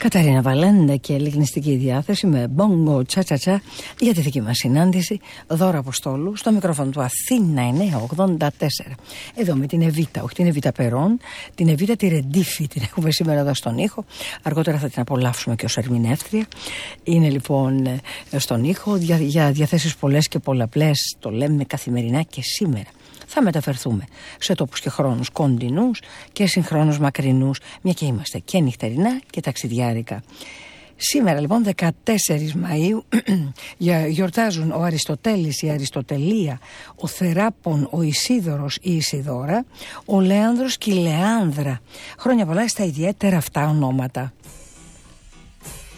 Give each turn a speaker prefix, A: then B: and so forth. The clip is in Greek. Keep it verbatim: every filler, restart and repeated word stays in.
A: Καταρίνα Βαλέντα και λιγνιστική διάθεση με μπόγκο τσατσατσά για τη δική μας συνάντηση. Δώρα Αποστόλου στο μικρόφωνο του Αθήνα εννιακόσια ογδόντα τέσσερα. Εδώ με την Εβίτα, όχι την Εβίτα Περών, την Εβίτα τη Ρεντίφη την έχουμε σήμερα εδώ στον ήχο. Αργότερα θα την απολαύσουμε και ως ερμηνεύτρια. Είναι λοιπόν στον ήχο για, για διαθέσεις πολλές και πολλαπλές. Το λέμε καθημερινά και σήμερα. Θα μεταφερθούμε σε τόπους και χρόνους κοντινούς και συγχρόνως μακρινούς, μια και είμαστε και νυχτερινά και ταξιδιάρικα. Σήμερα λοιπόν δεκατέσσερις Μαΐου γιορτάζουν ο Αριστοτέλης, η Αριστοτελία, ο Θεράπων, ο Ισίδωρος, η Ισιδώρα, ο Λέανδρος και η Λεάνδρα. Χρόνια πολλά στα ιδιαίτερα αυτά ονόματα.